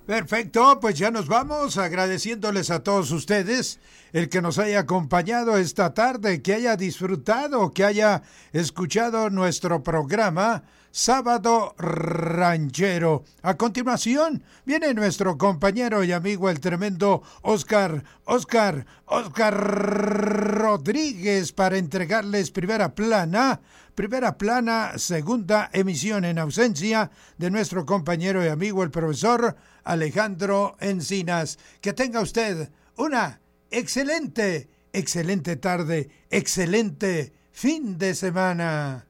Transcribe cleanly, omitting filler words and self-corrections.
Perfecto, pues ya nos vamos agradeciéndoles a todos ustedes el que nos haya acompañado esta tarde, que haya disfrutado, que haya escuchado nuestro programa Sábado Ranchero. A continuación viene nuestro compañero y amigo el tremendo Oscar Rodríguez para entregarles Primera plana, segunda emisión en ausencia de nuestro compañero y amigo el profesor Alejandro Encinas. Que tenga usted una excelente tarde, excelente fin de semana.